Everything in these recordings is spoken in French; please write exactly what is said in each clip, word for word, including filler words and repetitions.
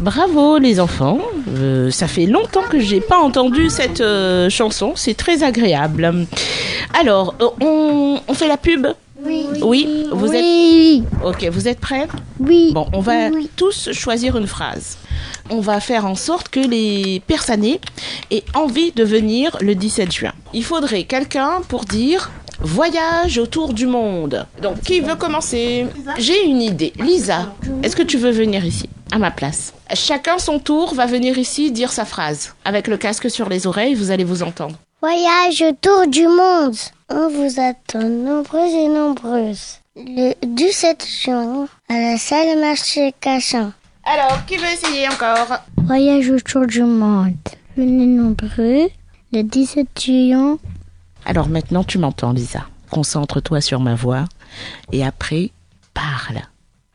Bravo les enfants, euh, ça fait longtemps que j'ai pas entendu cette euh, chanson, c'est très agréable. Alors, euh, on, on fait la pub ? Oui. Oui, vous oui. êtes... Ok, vous êtes prêts ? Oui. Bon, on va oui. tous choisir une phrase. On va faire en sorte que les personnes aient envie de venir le dix-sept juin. Il faudrait quelqu'un pour dire « Voyage autour du monde ». Donc, qui veut commencer ? J'ai une idée. Lisa, est-ce que tu veux venir ici, à ma place ? Chacun son tour va venir ici dire sa phrase. Avec le casque sur les oreilles, vous allez vous entendre. Voyage autour du monde. On vous attend nombreuses et nombreuses. Le dix-sept juin, à la salle marché Cachan. Alors, qui veut essayer encore ? Voyage autour du monde. Venez nombreux. Le dix-sept juin. Alors maintenant, tu m'entends, Lisa. Concentre-toi sur ma voix. Et après, parle. D'accord ?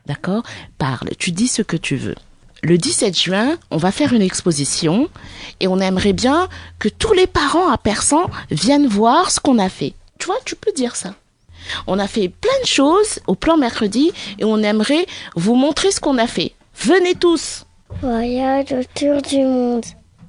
Parle. Tu dis ce que tu veux. Le dix-sept juin, on va faire une exposition et on aimerait bien que tous les parents à Persan viennent voir ce qu'on a fait. Tu vois, tu peux dire ça. On a fait plein de choses au plan mercredi et on aimerait vous montrer ce qu'on a fait. Venez tous. Voyage autour du monde.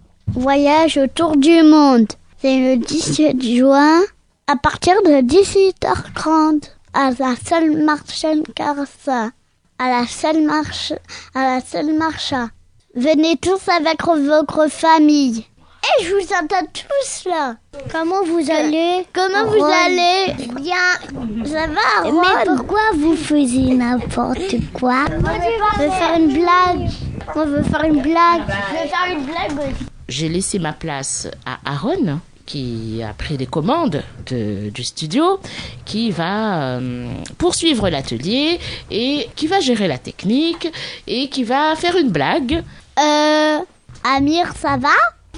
Voyage autour du monde. C'est le dix-sept juin à partir de dix-huit heures trente à la salle Marcel Carsa. À la salle marche, à la salle Marcha. Venez tous avec votre famille. Et je vous attends tous là. Comment vous allez ? Comment Ron. Vous allez ? Bien. Ça va, Ron ? Mais pourquoi vous faisiez n'importe quoi ? On veut faire une blague. On veut faire une blague. Je veux faire une blague aussi. J'ai laissé ma place à Aaron, qui a pris les commandes de, du studio, qui va euh, poursuivre l'atelier et qui va gérer la technique et qui va faire une blague. Euh, Amir, ça va ?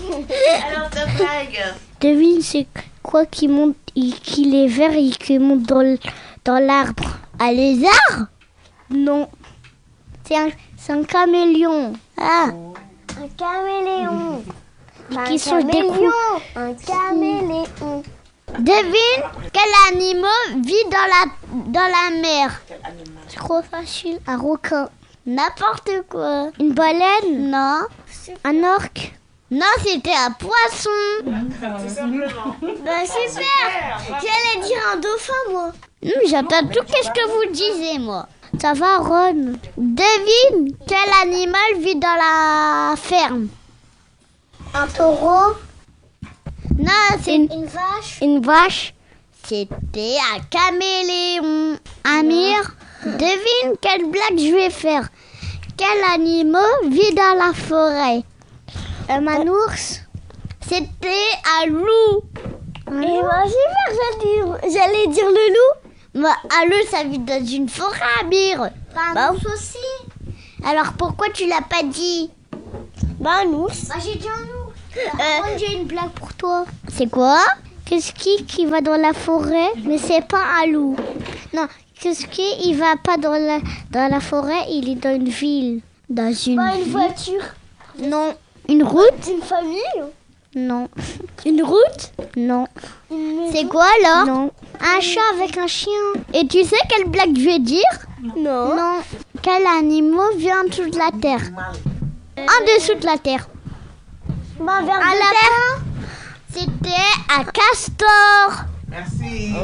Alors ta blague ? Devine, c'est quoi qui monte, qui est vert et qui monte dans, dans l'arbre ? Un lézard ? Non. C'est un, c'est un caméléon. Ah, un caméléon. Qui sont des coups. Un caméléon. Devine quel animal vit dans la, dans la mer. C'est trop facile. Un requin. N'importe quoi. Une baleine. Non. Un orque. Non, c'était un poisson. Tout simplement. Bah super. J'allais dire un dauphin, moi. Hum, j'entends tout qu'est-ce que vous disiez, moi. Ça va, Ron. Devine quel animal vit dans la ferme. Un taureau. Non, c'est une, une vache. Une vache. C'était un caméléon. Amir, devine quelle blague je vais faire. Quel animal vit dans la forêt? Un ours. C'était un loup. Un Et moi, j'ai peur, j'allais dire le loup. Bah, un loup, ça vit dans une forêt, Amir. Un bah, ours aussi. Alors pourquoi tu l'as pas dit? Bah, un ours. Bah, j'ai dit un ours. Euh, j'ai une blague pour toi. C'est quoi? Qu'est-ce qui, qui va dans la forêt, mais c'est pas un loup? Non, qu'est-ce qui il va pas dans la, dans la forêt, il est dans une ville. Dans une Pas ville. Une voiture? Non. Une route? Une famille? Non. Une route? Non. C'est quoi alors? Non. Un chat avec un chien. Et tu sais quelle blague je vais dire? Non. Non. Quel animal vit en dessous de la terre? En dessous de la terre. Bah, vers un lapin. C'était un castor. Merci.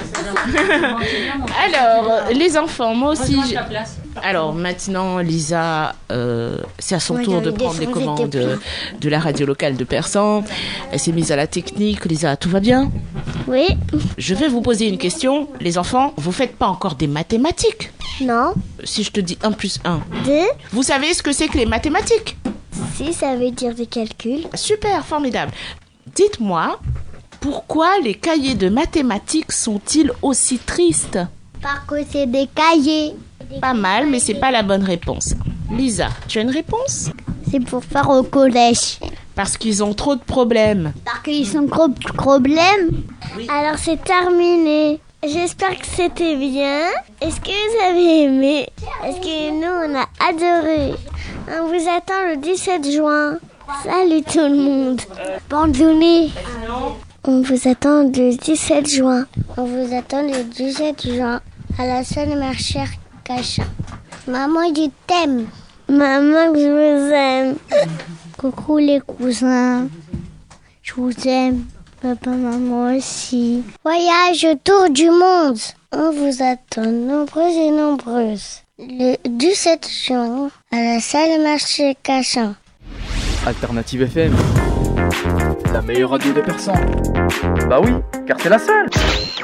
Alors, les enfants, moi aussi. J'ai... Alors maintenant, Lisa, euh, c'est à son Moi, tour de prendre les commandes de, de la radio locale de Persan. Elle s'est mise à la technique. Lisa, tout va bien? Oui. Je vais vous poser une question. Les enfants, vous faites pas encore des mathématiques? Non. Si je te dis un plus un. deux. Vous savez ce que c'est que les mathématiques? Si, ça veut dire des calculs. Super, formidable. Dites-moi, pourquoi les cahiers de mathématiques sont-ils aussi tristes? Parce que c'est des cahiers. Pas mal, mais c'est pas la bonne réponse. Lisa, tu as une réponse? C'est pour faire au collège. Parce qu'ils ont trop de problèmes. Parce qu'ils ont trop de problèmes. Oui. Alors c'est terminé. J'espère que c'était bien. Est-ce que vous avez aimé? Est-ce que nous on a adoré? On vous attend le dix-sept juin. Salut tout le monde. Bonne journée. On vous attend le dix-sept juin. On vous attend le dix-sept juin à la salle marché Cachan. Maman, je t'aime. Maman, je vous aime. Coucou les cousins. Je vous aime. Papa, maman aussi. Voyage autour du monde. On vous attend nombreuses et nombreuses. Le dix-sept juin, à la salle marché Cachan. Alternative F M, la meilleure radio de Persan. Bah oui, car c'est la seule.